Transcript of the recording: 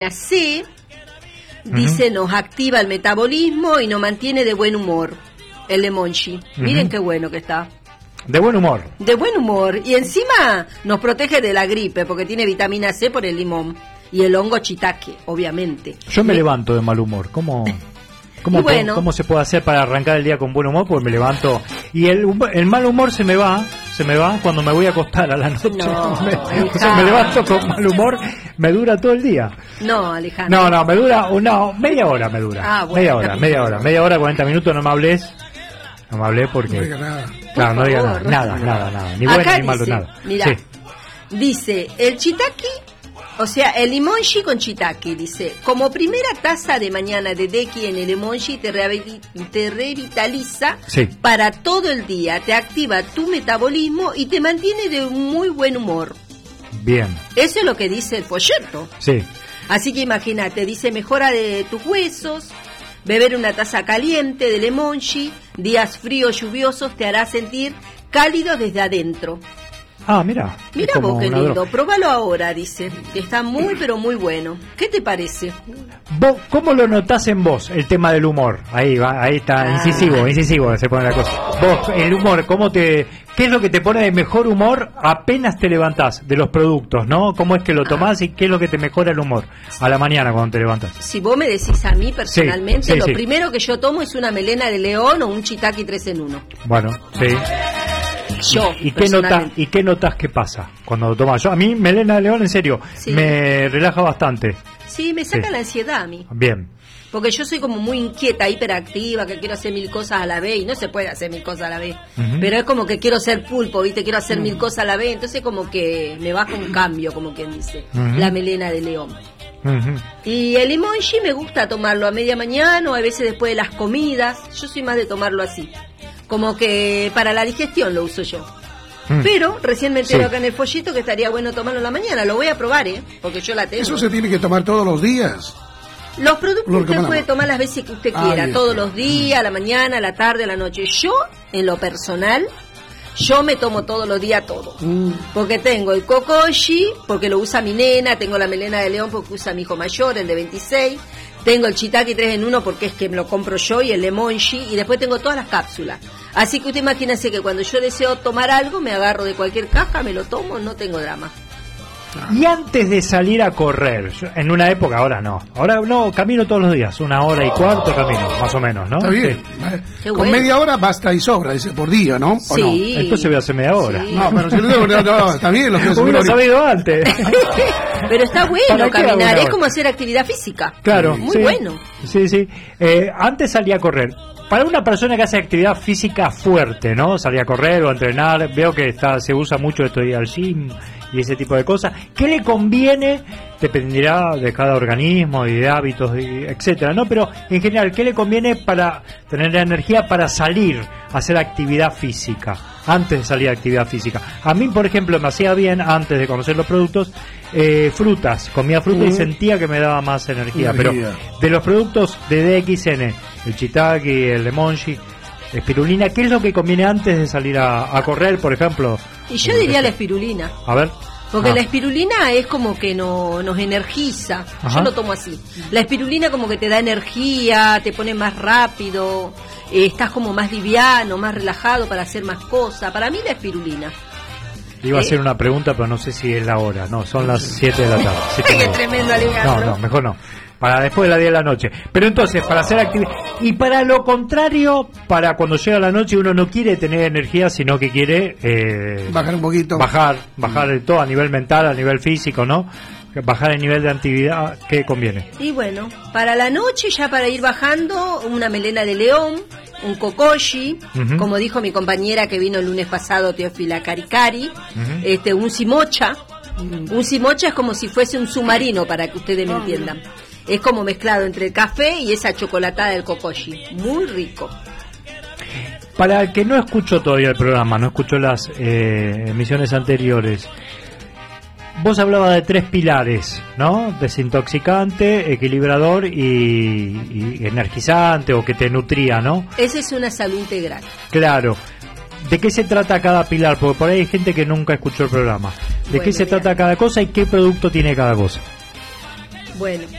C, dice, nos activa el metabolismo y nos mantiene de buen humor. El limonchi. Miren qué bueno que está. De buen humor. De buen humor. Y encima nos protege de la gripe, porque tiene vitamina C por el limón. Y el hongo shiitake, obviamente. Yo me levanto de mal humor. ¿Cómo se puede hacer para arrancar el día con buen humor? Porque me levanto y el mal humor se me va cuando me voy a acostar a la noche. No, me levanto con mal humor, me dura todo el día. No, Alejandro. No, me dura media hora me dura. Ah, bueno, media hora, 40 minutos, no me hables. No me hablé porque... No diga nada. Claro, no diga nada. Ni bueno ni malo, nada. Mira, sí. Dice, el shiitake, o sea, el limonchi con shiitake, dice, como primera taza de mañana de deki en el limonchi te revitaliza para todo el día, te activa tu metabolismo y te mantiene de un muy buen humor. Bien. Eso es lo que dice el folleto. Sí. Así que imagínate, dice, mejora de tus huesos, beber una taza caliente de limonchi, días fríos lluviosos te hará sentir cálido desde adentro. Ah, mira. Mira vos qué lindo, próbalo ahora, dice, que está muy pero muy bueno. ¿Qué te parece? ¿Vos cómo lo notás en vos, el tema del humor? Ahí está, incisivo se pone la cosa. Vos, el humor, ¿qué es lo que te pone de mejor humor apenas te levantás de los productos, no? ¿Cómo es que lo tomás y qué es lo que te mejora el humor a la mañana cuando te levantás? Si vos me decís a mí personalmente, lo primero que yo tomo es una melena de león o un shiitake 3 en 1. Bueno, sí. ¿Y qué notas que pasa cuando lo tomas? A mí, melena de león, en serio, me relaja bastante. Sí, me saca la ansiedad a mí. Bien. Porque yo soy como muy inquieta, hiperactiva, que quiero hacer 1000 cosas a la vez, y no se puede hacer 1000 cosas a la vez. Pero es como que quiero ser pulpo, ¿viste? Quiero hacer 1000 cosas a la vez, entonces como que me baja un cambio, como quien dice, la melena de león. Y el limonchi me gusta tomarlo a media mañana o a veces después de las comidas. Yo soy más de tomarlo así, como que para la digestión lo uso yo. Pero recién me entero acá en el folleto que estaría bueno tomarlo en la mañana. Lo voy a probar, porque yo la tengo. Eso se tiene que tomar todos los días. Los productos usted puede tomar las veces que usted quiera, todos los días, a la mañana, a la tarde, a la noche. Yo, en lo personal, yo me tomo todos los días todo. Porque tengo el kokoshi, porque lo usa mi nena, tengo la melena de león porque usa mi hijo mayor, el de 26, tengo el shiitake 3 en 1 porque es que me lo compro yo y el limonchi, y después tengo todas las cápsulas. Así que usted imagínese que cuando yo deseo tomar algo, me agarro de cualquier caja, me lo tomo, no tengo drama. Y antes de salir a correr, en una época, ahora no, camino todos los días, 1 hora y cuarto camino, más o menos, ¿no? Está bien. Con media hora basta y sobra, dice, por día, ¿no? Sí. No? Entonces voy a hacer media hora. Sí. No, pero si no, está bien. Hubiera sabido antes. Pero está bueno caminar, es como hacer actividad física. Claro. Muy bueno. Sí. Antes salí a correr. Para una persona que hace actividad física fuerte, ¿no? Salir a correr o a entrenar, veo que se usa mucho esto de ir al gym y ese tipo de cosas. ¿Qué le conviene? Dependerá de cada organismo y de hábitos, etcétera, ¿no? Pero en general, ¿qué le conviene para tener la energía para salir a hacer actividad física? Antes de salir a actividad física. A mí, por ejemplo, me hacía bien, antes de conocer los productos, frutas. Comía fruta y sentía que me daba más energía. Pero de los productos de DXN, el shiitake, el limonchi, espirulina, ¿qué es lo que conviene antes de salir a correr, por ejemplo? Y yo diría la espirulina. A ver. Porque la espirulina es como que nos energiza. Yo lo tomo así. La espirulina como que te da energía, te pone más rápido, estás como más liviano, más relajado para hacer más cosas. Para mí la espirulina. Iba a hacer una pregunta, pero no sé si es la hora. No, son las 7 de la tarde. Qué tremendo, Alejandro. No, mejor no. Para después de las 10 de la noche. Pero entonces, para hacer actividad... Y para lo contrario, para cuando llega la noche uno no quiere tener energía, sino que quiere... bajar un poquito. Bajar de todo, a nivel mental, a nivel físico, ¿no? Bajar el nivel de actividad, ¿qué conviene? Y bueno, para la noche, ya para ir bajando, una melena de león, un kokoshi, como dijo mi compañera que vino el lunes pasado, Teófila Caricari, un simocha. Un simocha es como si fuese un submarino, para que ustedes me entiendan. Es como mezclado entre el café y esa chocolatada del kokoshi. Muy rico. Para el que no escuchó todavía el programa, no escuchó las emisiones anteriores, vos hablabas de 3 pilares, ¿no? Desintoxicante, equilibrador y energizante, o que te nutría, ¿no? Esa es una salud integral. Claro. ¿De qué se trata cada pilar? Porque por ahí hay gente que nunca escuchó el programa. ¿De qué se trata cada cosa y qué producto tiene cada cosa? Bueno,